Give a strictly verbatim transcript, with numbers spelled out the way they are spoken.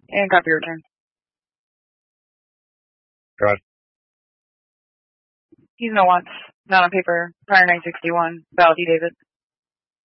And copy return. Go ahead. He's no wants. Not on paper. Prior nine sixty-one. Valid, David.